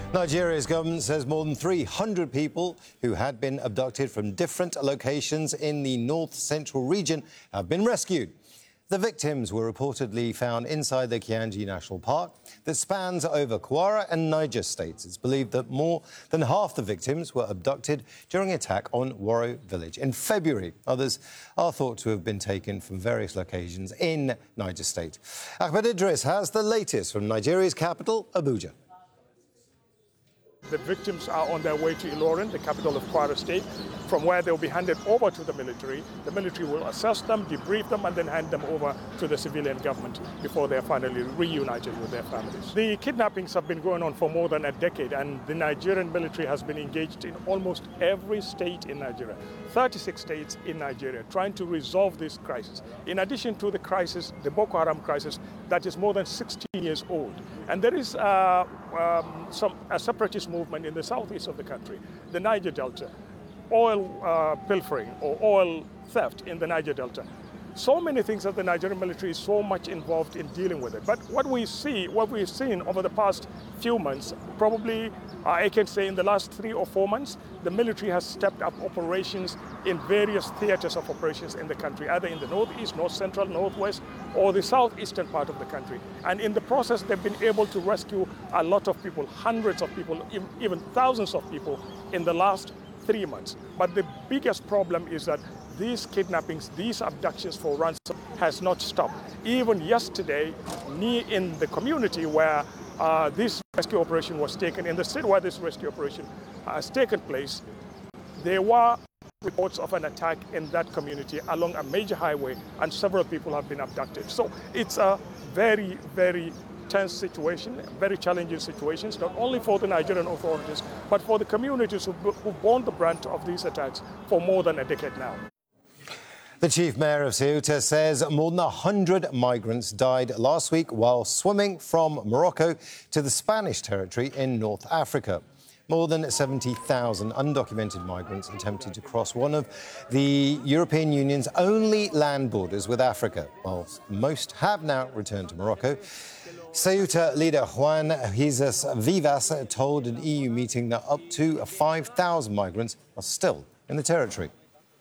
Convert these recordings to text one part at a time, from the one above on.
Nigeria's government says more than 300 people who had been abducted from different locations in the north-central region have been rescued. The victims were reportedly found inside the Kianji National Park that spans over Kwara and Niger states. It's believed that more than half the victims were abducted during an attack on Woro village in February. Others are thought to have been taken from various locations in Niger state. Ahmed Idris has the latest from Nigeria's capital, Abuja. The victims are on their way to Ilorin, the capital of Kwara State, from where they'll be handed over to the military. The military will assess them, debrief them, and then hand them over to the civilian government before they're finally reunited with their families. The kidnappings have been going on for more than a decade, and the Nigerian military has been engaged in almost every state in Nigeria, 36 states in Nigeria, trying to resolve this crisis. In addition to the crisis, the Boko Haram crisis, that is more than 16 years old. And there is a separatist movement in the southeast of the country, the Niger Delta, oil pilfering or oil theft in the Niger Delta. So many things that the Nigerian military is so much involved in dealing with it. But what we've seen over the past few months, probably I can say in the last 3 or 4 months, the military has stepped up operations in various theaters of operations in the country, either in the northeast, north central, northwest, or the southeastern part of the country. And in the process, they've been able to rescue a lot of people, hundreds of people, even thousands of people in the last 3 months. But the biggest problem is that these kidnappings, these abductions for ransom has not stopped. Even yesterday, in the community where this rescue operation was taken, in the city where this rescue operation has taken place, there were reports of an attack in that community along a major highway, and several people have been abducted. So it's a very, very tense situation, very challenging situations, not only for the Nigerian authorities, but for the communities who've borne the brunt of these attacks for more than a decade now. The chief mayor of Ceuta says more than 100 migrants died last week while swimming from Morocco to the Spanish territory in North Africa. More than 70,000 undocumented migrants attempted to cross one of the European Union's only land borders with Africa, whilst most have now returned to Morocco. Ceuta leader Juan Jesus Vivas told an EU meeting that up to 5,000 migrants are still in the territory.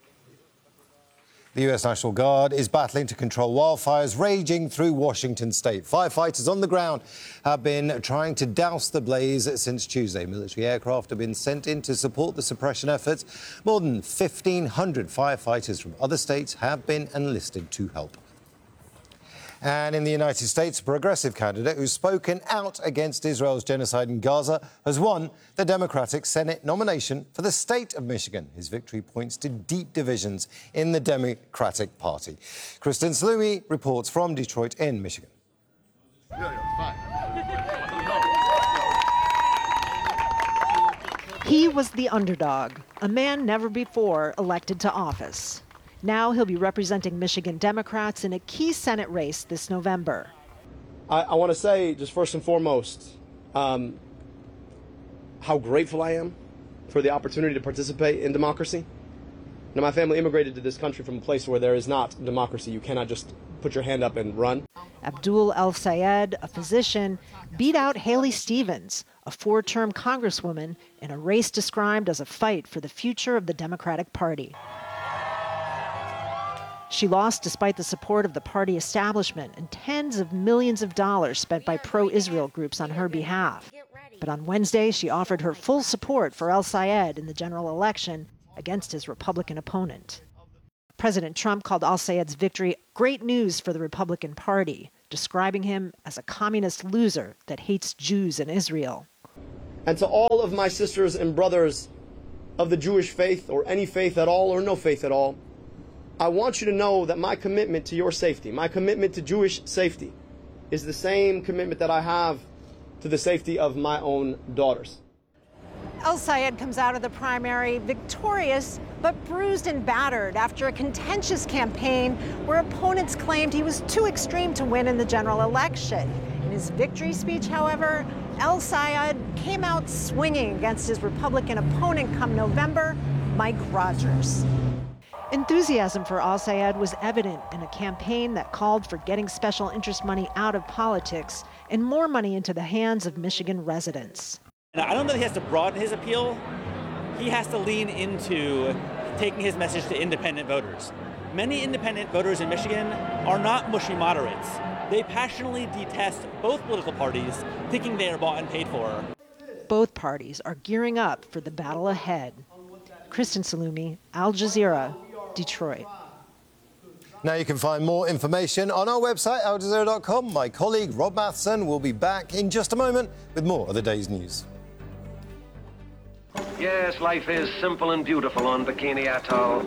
The US National Guard is battling to control wildfires raging through Washington state. Firefighters on the ground have been trying to douse the blaze since Tuesday. Military aircraft have been sent in to support the suppression efforts. More than 1,500 firefighters from other states have been enlisted to help. And in the United States, a progressive candidate who's spoken out against Israel's genocide in Gaza has won the Democratic Senate nomination for the state of Michigan. His victory points to deep divisions in the Democratic Party. Kristen Salumi reports from Detroit in Michigan. He was the underdog, a man never before elected to office. Now he'll be representing Michigan Democrats in a key Senate race this November. I want to say, just first and foremost, how grateful I am for the opportunity to participate in democracy. Now, my family immigrated to this country from a place where there is not democracy. You cannot just put your hand up and run. Abdul El-Sayed, a physician, beat out Haley Stevens, a 4-term congresswoman, in a race described as a fight for the future of the Democratic Party. She lost despite the support of the party establishment and tens of millions of dollars spent by pro-Israel groups on her behalf. But on Wednesday, she offered her full support for El-Sayed in the general election against his Republican opponent. President Trump called El-Sayed's victory great news for the Republican Party, describing him as a communist loser that hates Jews and Israel. And to all of my sisters and brothers of the Jewish faith, or any faith at all or no faith at all, I want you to know that my commitment to your safety, my commitment to Jewish safety, is the same commitment that I have to the safety of my own daughters. El-Sayed comes out of the primary victorious, but bruised and battered after a contentious campaign where opponents claimed he was too extreme to win in the general election. In his victory speech, however, El-Sayed came out swinging against his Republican opponent come November, Mike Rogers. Enthusiasm for El-Sayed was evident in a campaign that called for getting special interest money out of politics and more money into the hands of Michigan residents. Now, I don't know that he has to broaden his appeal. He has to lean into taking his message to independent voters. Many independent voters in Michigan are not mushy moderates. They passionately detest both political parties, thinking they are bought and paid for. Both parties are gearing up for the battle ahead. Kristen Salumi, Al Jazeera, Detroit. Now you can find more information on our website, aljazeera.com. My colleague Rob Matheson will be back in just a moment with more of the day's news. Yes, life is simple and beautiful on Bikini Atoll.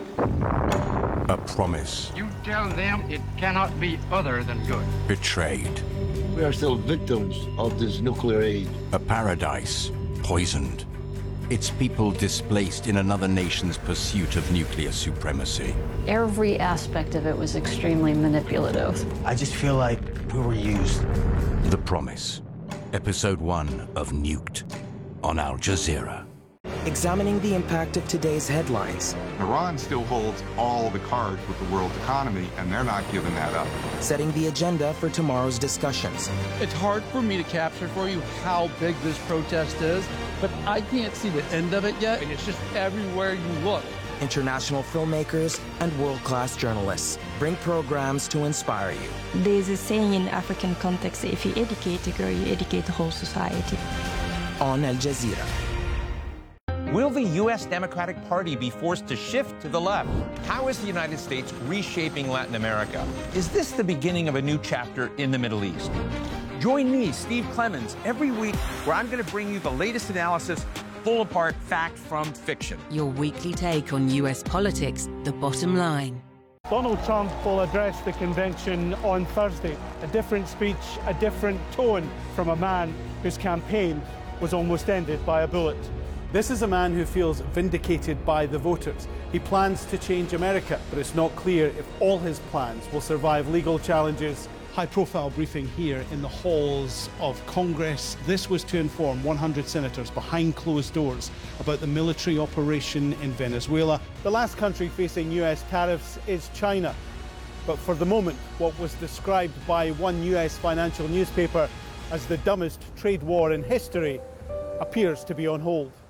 A promise. You tell them it cannot be other than good. Betrayed. We are still victims of this nuclear age. A paradise poisoned. Its people displaced in another nation's pursuit of nuclear supremacy. Every aspect of it was extremely manipulative. I just feel like we were used. The Promise. Episode 1 of Nuked on Al Jazeera. Examining the impact of today's headlines. Iran still holds all the cards with the world economy, and they're not giving that up. Setting the agenda for tomorrow's discussions. It's hard for me to capture for you how big this protest is, but I can't see the end of it yet, and it's just everywhere you look. International filmmakers and world-class journalists bring programs to inspire you. There's a saying in African context, if you educate a girl, you educate the whole society. On Al Jazeera. Will the U.S. Democratic Party be forced to shift to the left? How is the United States reshaping Latin America? Is this the beginning of a new chapter in the Middle East? Join me, Steve Clemons, every week where I'm going to bring you the latest analysis, pull apart fact from fiction. Your weekly take on U.S. politics, The Bottom Line. Donald Trump will address the convention on Thursday. A different speech, a different tone from a man whose campaign was almost ended by a bullet. This is a man who feels vindicated by the voters. He plans to change America, but it's not clear if all his plans will survive legal challenges. High-profile briefing here in the halls of Congress. This was to inform 100 senators behind closed doors about the military operation in Venezuela. The last country facing US tariffs is China. But for the moment, what was described by one US financial newspaper as the dumbest trade war in history appears to be on hold.